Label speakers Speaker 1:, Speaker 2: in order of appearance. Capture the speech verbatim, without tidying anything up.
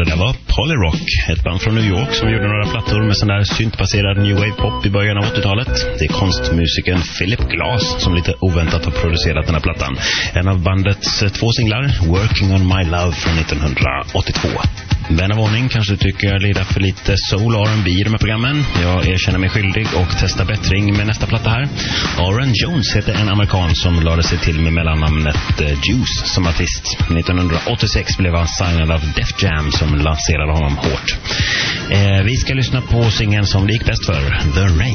Speaker 1: där var Polyrock, ett band från New York som gjorde några plattor med sån där syntbaserad new wave pop i början av åttiotalet. Det är konstmusikern Philip Glass som lite oväntat har producerat den här plattan. En av bandets två singlar, Working on My Love från nittonhundraåttiotvå. Vän av ordning kanske du tycker jag lider för lite soul R and B i de här programmen. Jag erkänner mig skyldig och testar bättring med nästa platta här. Aaron Jones heter en amerikan som lade sig till med mellannamnet Juice som artist. nittonhundraåttiosex blev han signad av Def Jam som lanserade honom hårt. Eh, vi ska lyssna på singeln som det gick bäst för, The Rain.